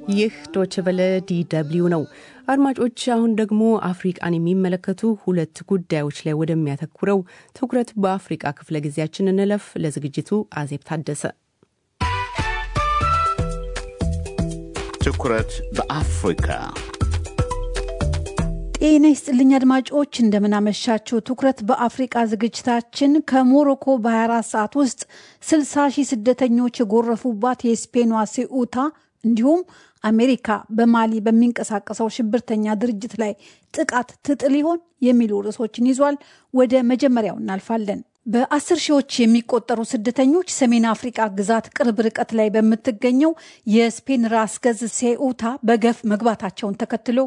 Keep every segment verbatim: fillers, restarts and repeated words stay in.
ይህ ዶይቼ ቬለ ዲደብሊው ነው። አድማጮች አሁን ደግሞ አፍሪካን የሚመለከቱ ሁለት ጉዳዮች ላይ ወደሚያተኩረው ትኩረት በአፍሪካ ክፍለ ጊዜያችን እንለፍ። ለዝግጅቱ አዜብ ታደሰ። ትኩረት በአፍሪካ። ጤና ይስጥልኝ አድማጮች፣ እንደምን አመሻችሁ። ትኩረት በአፍሪካ ዝግጅታችን ከሞሮኮ በ24 ሰዓት ውስጥ ስልሳ ሺህ ስደተኞች የጎረፉባት የስፔኗ ሴኡታ እንዲሁም አሜሪካ በማሊ በሚንቀሳቀሰው ሽብርተኛ ድርጅት ላይ ጥቃት ትጥል ይሆን የሚሉ ርዕሶችን ይዟል። ወደ መጀመሪያው እናልፋለን። በአስር ሺዎች የሚቆጠሩ ስደተኞች ሰሜን አፍሪካ ግዛት ቅርብ ርቀት ላይ በምትገኘው የስፔን ራስ ገዝ ሴኡታ በገፍ መግባታቸውን ተከትሎ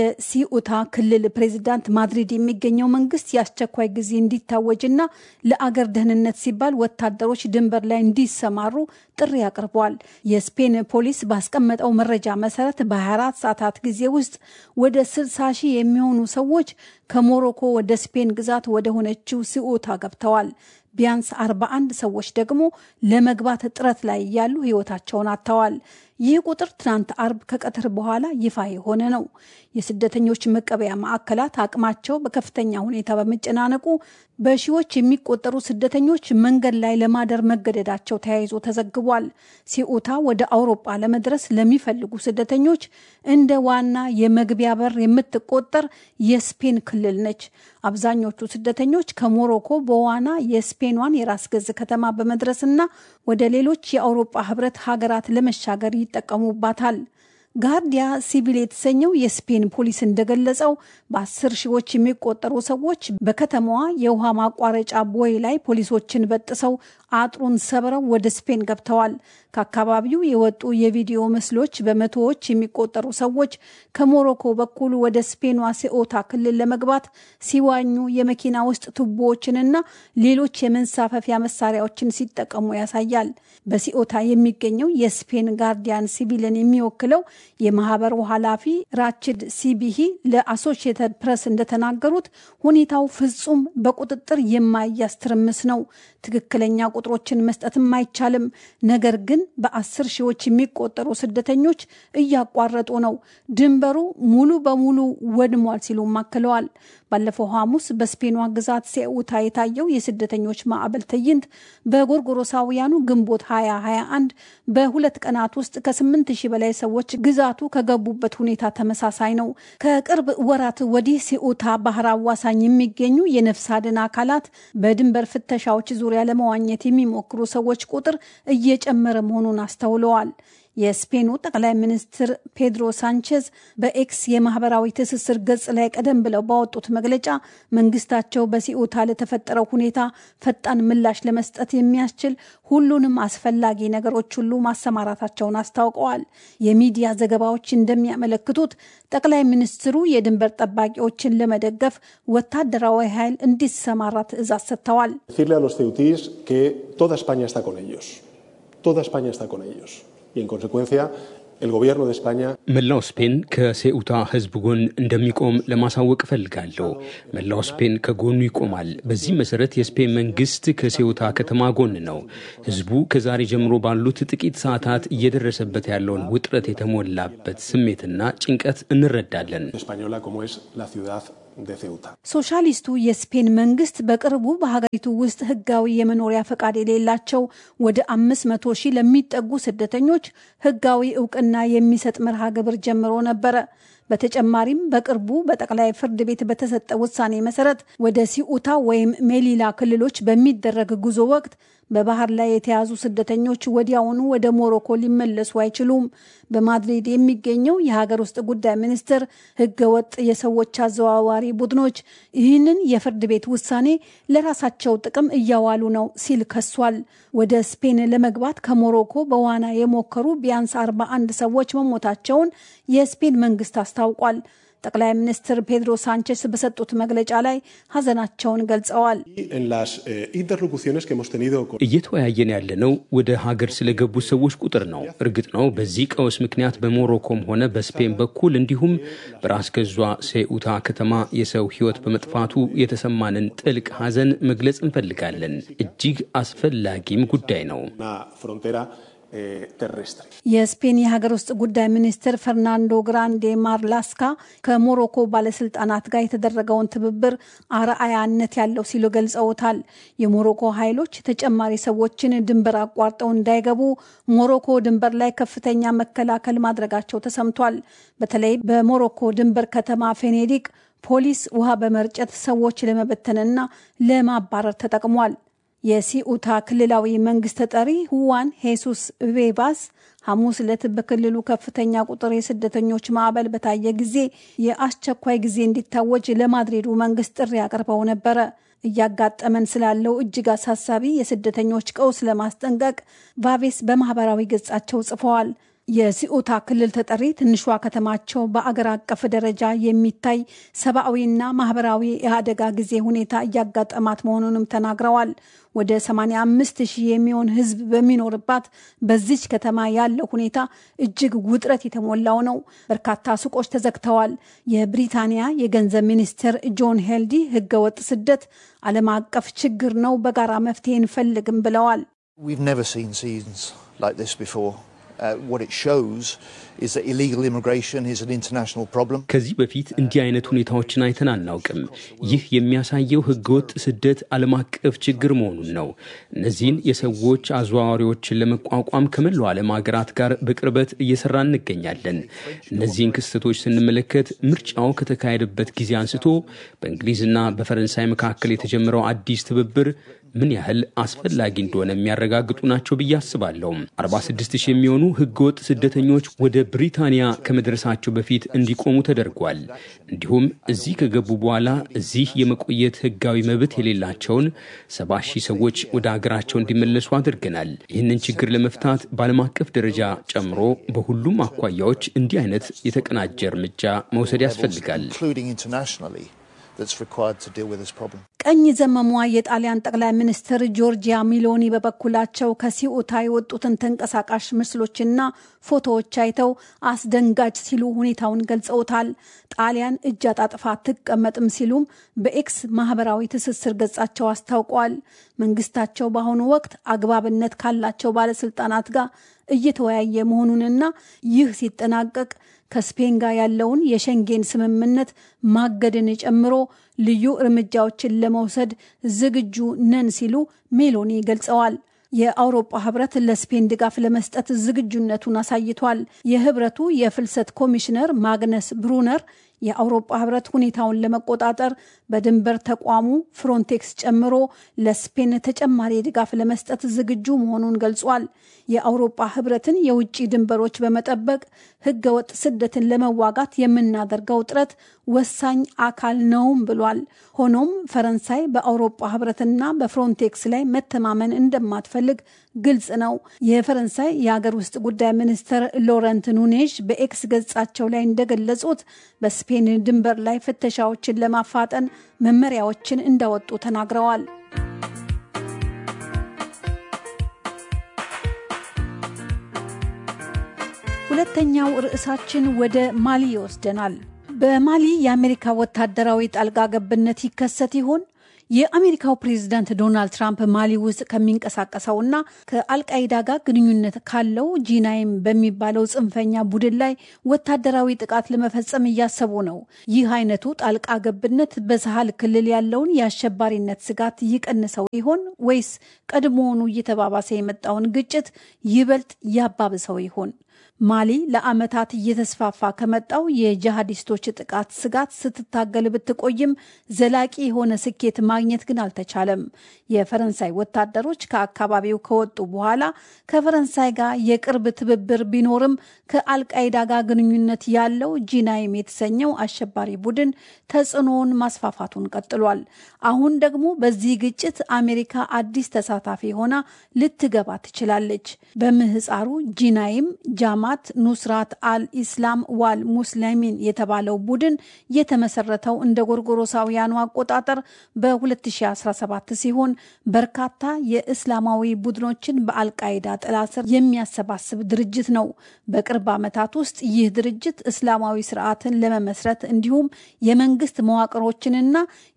የሲኡታ ክልል ፕሬዚዳንት ማድሪድ የሚገኘው መንግስት የአስቸኳይ ጊዜ እንዲታወጅና ለአገር ደህንነት ሲባል ወታደሮች ድንበር ላይ እንዲሰማሩ ጥሪ አቅርበዋል። የስፔን ፖሊስ ባስቀመጠው መረጃ መሰረት በ24 ሰዓታት ጊዜ ውስጥ ወደ ስልሳ ሺህ የሚሆኑ ሰዎች ከሞሮኮ ወደ ስፔን ግዛት ወደ ሆነችው ሲኡታ ገብተዋል። ቢያንስ አርባ አንድ ሰዎች ደግሞ ለመግባት ጥረት ላይ ያሉ ህይወታቸውን አጥተዋል። ይህ ቁጥር ትናንት አርብ ከቀትር በኋላ ይፋ የሆነ ነው። የስደተኞች መቀበያ ማዕከላት አቅማቸው በከፍተኛ ሁኔታ በመጨናነቁ በሺዎች የሚቆጠሩ ስደተኞች መንገድ ላይ ለማደር መገደዳቸው ተያይዞ ተዘግቧል። ሲኡታ ወደ አውሮፓ ለመድረስ ለሚፈልጉ ስደተኞች እንደ ዋና የመግቢያ በር የምትቆጠር የስፔን ክልል ነች። አብዛኞቹ ስደተኞች ከሞሮኮ በዋና የስፔኗን የራስ ገዝ ከተማ በመድረስና ወደ ሌሎች የአውሮፓ ህብረት ሀገራት ለመሻገር ይጠቀሙባታል። ጋርዲያ ሲቪል የተሰኘው የስፔን ፖሊስ እንደገለጸው በአስር ሺዎች የሚቆጠሩ ሰዎች በከተማዋ የውሃ ማቋረጫ ቦይ ላይ ፖሊሶችን በጥሰው አጥሩን ሰብረው ወደ ስፔን ገብተዋል። ከአካባቢው የወጡ የቪዲዮ ምስሎች በመቶዎች የሚቆጠሩ ሰዎች ከሞሮኮ በኩል ወደ ስፔኗ ሴኡታ ክልል ለመግባት ሲዋኙ የመኪና ውስጥ ቱቦዎችንና ሌሎች የመንሳፈፊያ መሳሪያዎችን ሲጠቀሙ ያሳያል። በሲኡታ የሚገኘው የስፔን ጋርዲያን ሲቪልን የሚወክለው የማህበሩ ኃላፊ ራችድ ሲቢሂ ለአሶሺየትድ ፕሬስ እንደተናገሩት ሁኔታው ፍጹም በቁጥጥር የማይያዝ ትርምስ ነው። ትክክለኛ ቁጥሮችን መስጠትም አይቻልም። ነገር ግን በአስር ሺዎች የሚቆጠሩ ስደተኞች እያቋረጡ ነው። ድንበሩ ሙሉ በሙሉ ወድሟል ሲሉ ማከለዋል። ባለፈው ሐሙስ በስፔኗ ግዛት ሴኡታ የታየው የስደተኞች ማዕበል ትዕይንት በጎርጎሮሳውያኑ ግንቦት ሃያ ሃያ አንድ በሁለት ቀናት ውስጥ ከስምንት ሺህ በላይ ሰዎች ግዛቱ ከገቡበት ሁኔታ ተመሳሳይ ነው። ከቅርብ ወራት ወዲህ ሴኡታ ባህር አዋሳኝ የሚገኙ የነፍስ አድን አካላት በድንበር ፍተሻዎች ዙሪያ ለመዋኘት የሚሞክሩ ሰዎች ቁጥር እየጨመረ መሆኑን አስተውለዋል። የስፔኑ ጠቅላይ ሚኒስትር ፔድሮ ሳንቼዝ በኤክስ የማህበራዊ ትስስር ገጽ ላይ ቀደም ብለው ባወጡት መግለጫ መንግስታቸው በሲኡታ ለተፈጠረው ሁኔታ ፈጣን ምላሽ ለመስጠት የሚያስችል ሁሉንም አስፈላጊ ነገሮች ሁሉ ማሰማራታቸውን አስታውቀዋል። የሚዲያ ዘገባዎች እንደሚያመለክቱት ጠቅላይ ሚኒስትሩ የድንበር ጠባቂዎችን ለመደገፍ ወታደራዊ ኃይል እንዲሰማራ ትዕዛዝ ሰጥተዋል። decirle a los ceutíes que toda España está con ellos. Toda España está con ellos. Y en consecuencia el gobierno de España መላው ስፔን ከሴኡታ ህዝብ ጎን እንደሚቆም ለማሳወቅ ፈልጋለሁ። መላው ስፔን ከጎኑ ይቆማል። በዚህ መሰረት የስፔን መንግስት ከሴኡታ ከተማ ጎን ነው። ህዝቡ ከዛሬ ጀምሮ ባሉት ጥቂት ሰዓታት እየደረሰበት ያለውን ውጥረት የተሞላበት ስሜትና ጭንቀት እንረዳለን። española como es la ciudad de Ceuta. ሶሻሊስቱ የስፔን መንግስት በቅርቡ በሀገሪቱ ውስጥ ህጋዊ የመኖሪያ ፈቃድ የሌላቸው ወደ አምስት መቶ ሺህ ለሚጠጉ ስደተኞች ህጋዊ እውቅና የሚሰጥ መርሃ ግብር ጀምሮ ነበር። በተጨማሪም በቅርቡ በጠቅላይ ፍርድ ቤት በተሰጠ ውሳኔ መሰረት ወደ ሲኡታ ወይም ሜሊላ ክልሎች በሚደረግ ጉዞ ወቅት በባህር ላይ የተያዙ ስደተኞች ወዲያውኑ ወደ ሞሮኮ ሊመለሱ አይችሉም። በማድሪድ የሚገኘው የሀገር ውስጥ ጉዳይ ሚኒስትር ህገወጥ የሰዎች አዘዋዋሪ ቡድኖች ይህንን የፍርድ ቤት ውሳኔ ለራሳቸው ጥቅም እያዋሉ ነው ሲል ከሷል። ወደ ስፔን ለመግባት ከሞሮኮ በዋና የሞከሩ ቢያንስ አርባ አንድ ሰዎች መሞታቸውን የስፔን መንግስት አስታውቋል። ጠቅላይ ሚኒስትር ፔድሮ ሳንቼዝ በሰጡት መግለጫ ላይ ሀዘናቸውን ገልጸዋል። እየተወያየን ያለነው ወደ ሀገር ስለገቡ ሰዎች ቁጥር ነው። እርግጥ ነው በዚህ ቀውስ ምክንያት በሞሮኮም ሆነ በስፔን በኩል እንዲሁም በራስ ገዟ ሴኡታ ከተማ የሰው ህይወት በመጥፋቱ የተሰማንን ጥልቅ ሀዘን መግለጽ እንፈልጋለን። እጅግ አስፈላጊም ጉዳይ ነው። የስፔን የሀገር ውስጥ ጉዳይ ሚኒስትር ፈርናንዶ ግራንዴ ማርላስካ ከሞሮኮ ባለስልጣናት ጋር የተደረገውን ትብብር አርአያነት ያለው ሲሉ ገልጸውታል። የሞሮኮ ኃይሎች ተጨማሪ ሰዎችን ድንበር አቋርጠው እንዳይገቡ ሞሮኮ ድንበር ላይ ከፍተኛ መከላከል ማድረጋቸው ተሰምቷል። በተለይ በሞሮኮ ድንበር ከተማ ፌኔዲቅ ፖሊስ ውሃ በመርጨት ሰዎች ለመበተንና ለማባረር ተጠቅሟል። የሲኡታ ክልላዊ መንግስት ተጠሪ ሁዋን ሄሱስ ቬባስ ሐሙስ ዕለት በክልሉ ከፍተኛ ቁጥር የስደተኞች ማዕበል በታየ ጊዜ የአስቸኳይ ጊዜ እንዲታወጅ ለማድሪዱ መንግስት ጥሪ አቅርበው ነበረ። እያጋጠመን ስላለው እጅግ አሳሳቢ የስደተኞች ቀውስ ለማስጠንቀቅ ቫቬስ በማህበራዊ ገጻቸው ጽፈዋል። የሲኡታ ክልል ተጠሪ ትንሿ ከተማቸው በአገር አቀፍ ደረጃ የሚታይ ሰብአዊና ማህበራዊ የአደጋ ጊዜ ሁኔታ እያጋጠማት መሆኑንም ተናግረዋል። ወደ ሰማንያ አምስት ሺህ የሚሆን ህዝብ በሚኖርባት በዚች ከተማ ያለው ሁኔታ እጅግ ውጥረት የተሞላው ነው። በርካታ ሱቆች ተዘግተዋል። የብሪታንያ የገንዘብ ሚኒስትር ጆን ሄልዲ ህገወጥ ስደት ዓለም አቀፍ ችግር ነው፣ በጋራ መፍትሄ እንፈልግም ብለዋል። We've never seen scenes like this before. Uh, what it shows is that illegal immigration is an international problem. ከዚህ በፊት እንዲህ አይነት ሁኔታዎችን አይተን አናውቅም። ይህ የሚያሳየው ህገወጥ ስደት ዓለም አቀፍ ችግር መሆኑን ነው። እነዚህን የሰዎች አዘዋዋሪዎችን ለመቋቋም ከመላው ዓለም ሀገራት ጋር በቅርበት እየሰራ እንገኛለን። እነዚህን ክስተቶች ስንመለከት ምርጫው ከተካሄደበት ጊዜ አንስቶ በእንግሊዝና በፈረንሳይ መካከል የተጀመረው አዲስ ትብብር ምን ያህል አስፈላጊ እንደሆነ የሚያረጋግጡ ናቸው ብዬ አስባለሁ። አርባ ስድስት ሺህ የሚሆኑ ህገወጥ ስደተኞች ወደ ብሪታንያ ከመድረሳቸው በፊት እንዲቆሙ ተደርጓል። እንዲሁም እዚህ ከገቡ በኋላ እዚህ የመቆየት ህጋዊ መብት የሌላቸውን ሰባ ሺህ ሰዎች ወደ ሀገራቸው እንዲመለሱ አድርገናል። ይህንን ችግር ለመፍታት በዓለም አቀፍ ደረጃ ጨምሮ በሁሉም አኳያዎች እንዲህ አይነት የተቀናጀ እርምጃ መውሰድ ያስፈልጋል። ቀኝ ዘመሟ የጣሊያን ጠቅላይ ሚኒስትር ጆርጂያ ሚሎኒ በበኩላቸው ከሲኡታ የወጡትን ተንቀሳቃሽ ምስሎችና ፎቶዎች አይተው አስደንጋጭ ሲሉ ሁኔታውን ገልጸውታል። ጣሊያን እጅ አጣጥፋ አትቀመጥም ሲሉም በኤክስ ማህበራዊ ትስስር ገጻቸው አስታውቀዋል። መንግስታቸው በአሁኑ ወቅት አግባብነት ካላቸው ባለስልጣናት ጋር እየተወያየ መሆኑንና ይህ ሲጠናቀቅ ከስፔን ጋር ያለውን የሸንጌን ስምምነት ማገድን ጨምሮ ልዩ እርምጃዎችን ለመውሰድ ዝግጁ ነን ሲሉ ሜሎኒ ገልጸዋል። የአውሮፓ ህብረት ለስፔን ድጋፍ ለመስጠት ዝግጁነቱን አሳይቷል። የህብረቱ የፍልሰት ኮሚሽነር ማግነስ ብሩነር የአውሮፓ ህብረት ሁኔታውን ለመቆጣጠር በድንበር ተቋሙ ፍሮንቴክስ ጨምሮ ለስፔን ተጨማሪ ድጋፍ ለመስጠት ዝግጁ መሆኑን ገልጿል። የአውሮፓ ህብረትን የውጭ ድንበሮች በመጠበቅ ህገወጥ ስደትን ለመዋጋት የምናደርገው ጥረት ወሳኝ አካል ነውም ብሏል። ሆኖም ፈረንሳይ በአውሮፓ ህብረትና በፍሮንቴክስ ላይ መተማመን እንደማትፈልግ ግልጽ ነው። የፈረንሳይ የሀገር ውስጥ ጉዳይ ሚኒስትር ሎረንት ኑኔዥ በኤክስ ገጻቸው ላይ እንደገለጹት በስፔን ድንበር ላይ ፍተሻዎችን ለማፋጠን መመሪያዎችን እንዳወጡ ተናግረዋል። ሁለተኛው ርዕሳችን ወደ ማሊ ይወስደናል። በማሊ የአሜሪካ ወታደራዊ ጣልቃ ገብነት ይከሰት ይሆን? የአሜሪካው ፕሬዝዳንት ዶናልድ ትራምፕ ማሊ ውስጥ ከሚንቀሳቀሰውና ከአልቃይዳ ጋር ግንኙነት ካለው ጂናይም በሚባለው ጽንፈኛ ቡድን ላይ ወታደራዊ ጥቃት ለመፈጸም እያሰቡ ነው። ይህ አይነቱ ጣልቃ ገብነት በሳህል ክልል ያለውን የአሸባሪነት ስጋት ይቀንሰው ይሆን ወይስ ቀድሞውኑ እየተባባሰ የመጣውን ግጭት ይበልጥ ያባብሰው ይሆን? ማሊ ለዓመታት እየተስፋፋ ከመጣው የጂሃዲስቶች ጥቃት ስጋት ስትታገል ብትቆይም ዘላቂ የሆነ ስኬት ማግኘት ግን አልተቻለም። የፈረንሳይ ወታደሮች ከአካባቢው ከወጡ በኋላ ከፈረንሳይ ጋር የቅርብ ትብብር ቢኖርም ከአልቃይዳ ጋር ግንኙነት ያለው ጂናይም የተሰኘው አሸባሪ ቡድን ተጽዕኖውን ማስፋፋቱን ቀጥሏል። አሁን ደግሞ በዚህ ግጭት አሜሪካ አዲስ ተሳታፊ ሆና ልትገባ ትችላለች። በምህፃሩ ጂናይም ጃማ ጀማት ኑስራት አልኢስላም ዋል ሙስሊሚን የተባለው ቡድን የተመሰረተው እንደ ጎርጎሮሳውያኑ አቆጣጠር በ2017 ሲሆን በርካታ የእስላማዊ ቡድኖችን በአልቃይዳ ጥላ ስር የሚያሰባስብ ድርጅት ነው። በቅርብ ዓመታት ውስጥ ይህ ድርጅት እስላማዊ ስርዓትን ለመመስረት እንዲሁም የመንግስት መዋቅሮችንና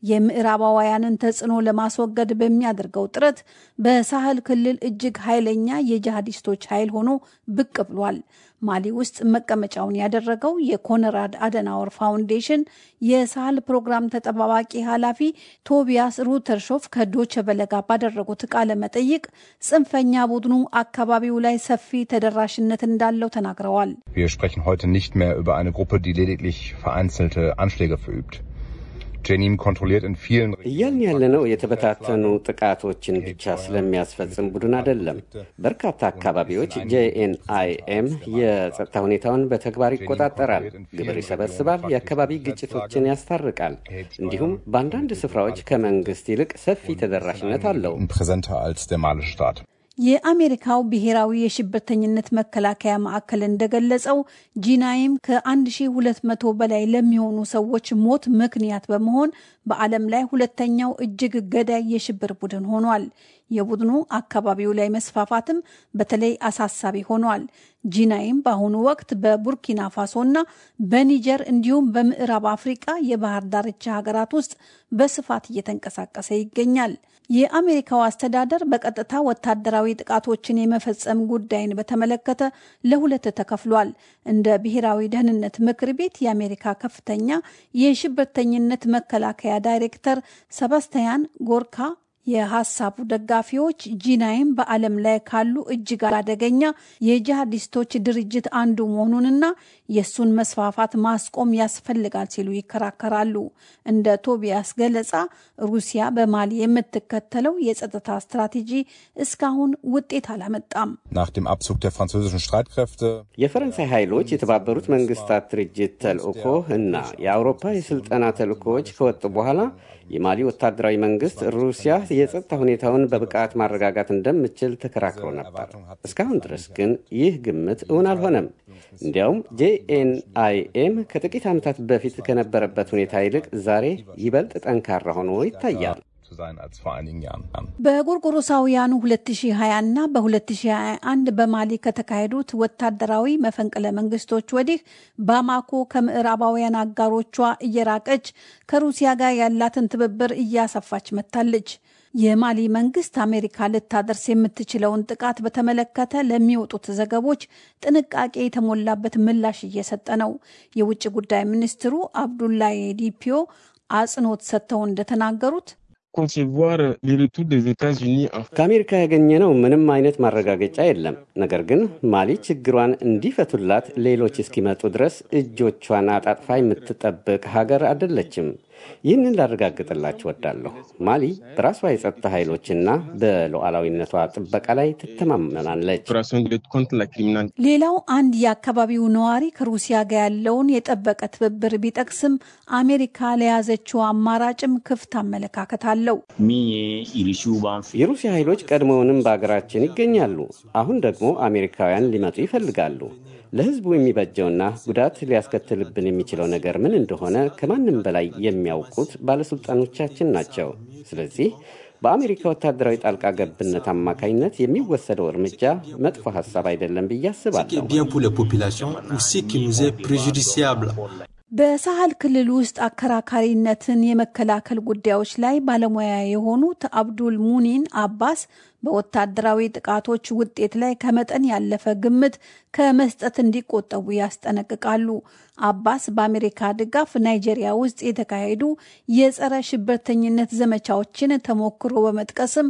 የምዕራባውያንን ተጽዕኖ ለማስወገድ በሚያደርገው ጥረት በሳህል ክልል እጅግ ኃይለኛ የጂሃዲስቶች ኃይል ሆኖ ብቅ ብሏል። ማሊ ውስጥ መቀመጫውን ያደረገው የኮንራድ አደናወር ፋውንዴሽን የሳህል ፕሮግራም ተጠባባቂ ኃላፊ ቶቢያስ ሩተርሾፍ ከዶቸ ቬለ ጋር ባደረጉት ቃለ መጠይቅ ጽንፈኛ ቡድኑ አካባቢው ላይ ሰፊ ተደራሽነት እንዳለው ተናግረዋል። Wir sprechen heute nicht mehr über eine Gruppe, die lediglich vereinzelte Anschläge verübt. ጄኒም ኮንትሮሊert in vielen እያልን ያለነው የተበታተኑ ጥቃቶችን ብቻ ስለሚያስፈጽም ቡድን አይደለም። በርካታ አካባቢዎች ጄኤንአይኤም የጸጥታ ሁኔታውን በተግባር ይቆጣጠራል፣ ግብር ይሰበስባል፣ የአካባቢ ግጭቶችን ያስታርቃል። እንዲሁም በአንዳንድ ስፍራዎች ከመንግስት ይልቅ ሰፊ ተደራሽነት አለው። präsenter als der malische Staat. የአሜሪካው ብሔራዊ የሽብርተኝነት መከላከያ ማዕከል እንደገለጸው ጂናይም ከ1200 በላይ ለሚሆኑ ሰዎች ሞት ምክንያት በመሆን በዓለም ላይ ሁለተኛው እጅግ ገዳይ የሽብር ቡድን ሆኗል። የቡድኑ አካባቢው ላይ መስፋፋትም በተለይ አሳሳቢ ሆኗል። ጂናይም በአሁኑ ወቅት በቡርኪና ፋሶና በኒጀር እንዲሁም በምዕራብ አፍሪካ የባህር ዳርቻ ሀገራት ውስጥ በስፋት እየተንቀሳቀሰ ይገኛል። የአሜሪካው አስተዳደር በቀጥታ ወታደራዊ ጥቃቶችን የመፈጸም ጉዳይን በተመለከተ ለሁለት ተከፍሏል። እንደ ብሔራዊ ደህንነት ምክር ቤት የአሜሪካ ከፍተኛ የሽብርተኝነት መከላከያ ዳይሬክተር ሰባስቲያን ጎርካ የሐሳቡ ደጋፊዎች ጂናይም በዓለም ላይ ካሉ እጅግ አደገኛ የጂሃዲስቶች ድርጅት አንዱ መሆኑንና የሱን መስፋፋት ማስቆም ያስፈልጋል ሲሉ ይከራከራሉ። እንደ ቶቢያስ ገለጻ ሩሲያ በማሊ የምትከተለው የጸጥታ ስትራቴጂ እስካሁን ውጤት አላመጣም። Nach dem Abzug der französischen Streitkräfte የፈረንሳይ ኃይሎች የተባበሩት መንግስታት ድርጅት ተልእኮ እና የአውሮፓ የስልጠና ተልእኮዎች ከወጡ በኋላ የማሊ ወታደራዊ መንግስት ሩሲያ የጸጥታ ሁኔታውን በብቃት ማረጋጋት እንደምትችል ተከራክሮ ነበር። እስካሁን ድረስ ግን ይህ ግምት እውን አልሆነም። እንዲያውም ጄኤንአይኤም ከጥቂት ዓመታት በፊት ከነበረበት ሁኔታ ይልቅ ዛሬ ይበልጥ ጠንካራ ሆኖ ይታያል። በጎርጎሮሳውያኑ ሁለት ሺህ ሃያ እና በሁለት ሺህ ሃያ አንድ በማሊ ከተካሄዱት ወታደራዊ መፈንቅለ መንግስቶች ወዲህ ባማኮ ከምዕራባውያን አጋሮቿ እየራቀች ከሩሲያ ጋር ያላትን ትብብር እያሰፋች መጥታለች። የማሊ መንግስት አሜሪካ ልታደርስ የምትችለውን ጥቃት በተመለከተ ለሚወጡት ዘገቦች ጥንቃቄ የተሞላበት ምላሽ እየሰጠ ነው። የውጭ ጉዳይ ሚኒስትሩ አብዱላሂ ዲፒዮ አጽንኦት ሰጥተው እንደተናገሩት ከአሜሪካ ያገኘነው ምንም አይነት ማረጋገጫ የለም። ነገር ግን ማሊ ችግሯን እንዲፈቱላት ሌሎች እስኪመጡ ድረስ እጆቿን አጣጥፋ የምትጠብቅ ሀገር አይደለችም። ይህንን ላረጋግጥላችሁ ወዳለሁ። ማሊ በራሷ የጸጥታ ኃይሎችና በሉዓላዊነቷ ጥበቃ ላይ ትተማመናለች። ሌላው አንድ የአካባቢው ነዋሪ ከሩሲያ ጋር ያለውን የጠበቀ ትብብር ቢጠቅስም አሜሪካ ለያዘችው አማራጭም ክፍት አመለካከት አለው። የሩሲያ ኃይሎች ቀድሞውንም በአገራችን ይገኛሉ። አሁን ደግሞ አሜሪካውያን ሊመጡ ይፈልጋሉ። ለህዝቡ የሚበጀውና ጉዳት ሊያስከትልብን የሚችለው ነገር ምን እንደሆነ ከማንም በላይ የሚያውቁት ባለስልጣኖቻችን ናቸው። ስለዚህ በአሜሪካ ወታደራዊ ጣልቃ ገብነት አማካኝነት የሚወሰደው እርምጃ መጥፎ ሐሳብ አይደለም ብዬ አስባለሁ። በሳህል ክልል ውስጥ አከራካሪነትን የመከላከል ጉዳዮች ላይ ባለሙያ የሆኑት አብዱል ሙኒን አባስ በወታደራዊ ጥቃቶች ውጤት ላይ ከመጠን ያለፈ ግምት ከመስጠት እንዲቆጠቡ ያስጠነቅቃሉ። አባስ በአሜሪካ ድጋፍ ናይጄሪያ ውስጥ የተካሄዱ የጸረ ሽብርተኝነት ዘመቻዎችን ተሞክሮ በመጥቀስም